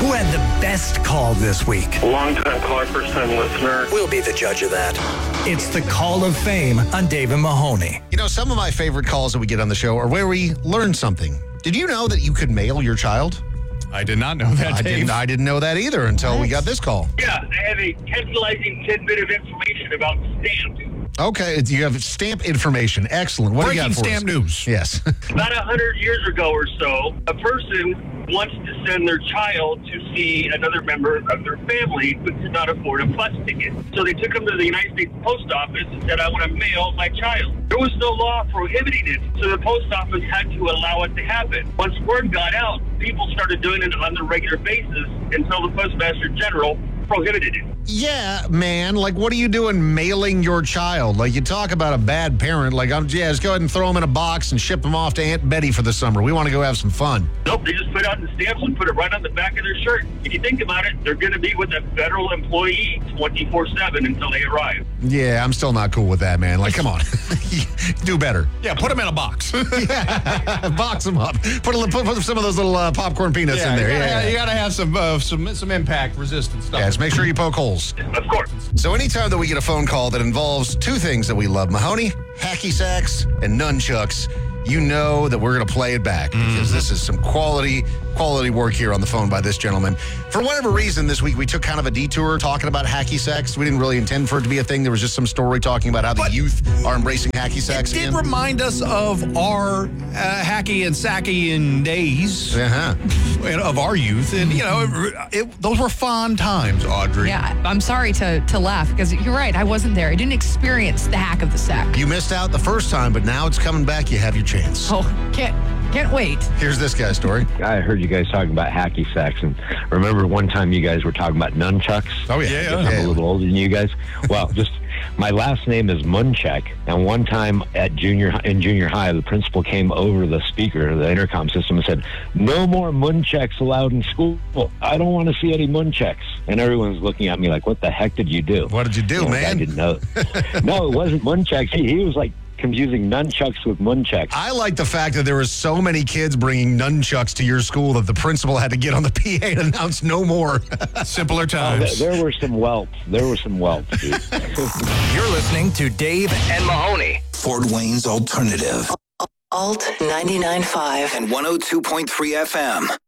Who had the best call this week? Long-time caller, first-time listener. We'll be the judge of that. It's the Call of Fame on Dave and Mahoney. You know, some of my favorite calls that we get on the show are where we learn something. Did you know that you could mail your child? I did not know that, Dave. I didn't know that either until we got this call. Yeah, I have a tantalizing tidbit of information about stamps. Okay, you have stamp information. Excellent. What do you got for Breaking us? stamp news. Yes. About 100 years ago or so, a person wants to send their child to see another member of their family but could not afford a bus ticket. So they took him to the United States Post Office and said, I want to mail my child. There was no law prohibiting it, so the post office had to allow it to happen. Once word got out, people started doing it on a regular basis until the Postmaster General prohibited it. Yeah, man. Like, what are you doing mailing your child? Like, you talk about a bad parent. Like, just go ahead and throw them in a box and ship them off to Aunt Betty for the summer. We want to go have some fun. Nope, they just put out the stamps and put it right on the back of their shirt. If you think about it, they're going to be with a federal employee 24/7 until they arrive. Yeah, I'm still not cool with that, man. Like, come on. Do better. Yeah, put them in a box. Yeah, box them up. Put some of those little popcorn peanuts in there. You got to have some impact resistant stuff. Yes, make sure you poke holes. Of course. So anytime that we get a phone call that involves two things that we love, Mahoney, hacky sacks, and nunchucks, you know that we're going to play it back because this is some quality work here on the phone by this gentleman. For whatever reason, this week we took kind of a detour talking about hacky sacks. We didn't really intend for it to be a thing. There was just some story talking about how the youth are embracing hacky sacks It did again. remind us of our hacky and sacky days of our youth. And, you know, those were fun times, Audrey. Yeah, I'm sorry to laugh because you're right. I wasn't there. I didn't experience the hack of the sack. You missed out the first time, but now it's coming back. You have your chance. Oh, can't wait. Here's this guy's story. I heard you guys talking about hacky sacks, and remember one time you guys were talking about nunchucks? Oh, yeah. I'm a little older than you guys. Well, just my last name is Munchak, and one time in junior high, the principal came over the speaker, the intercom system, and said, "No more Munchaks allowed in school. I don't want to see any Munchaks." And everyone's looking at me like, "What the heck did you do?" What did you do, man? I didn't know. No, it wasn't Munchaks. He was like confusing nunchucks with munchaks. I like the fact that there were so many kids bringing nunchucks to your school that the principal had to get on the PA and announce no more. Simpler times. There were some welts. Dude. You're listening to Dave and Mahoney. Fort Wayne's Alternative. Alt 99.5 And 102.3 FM.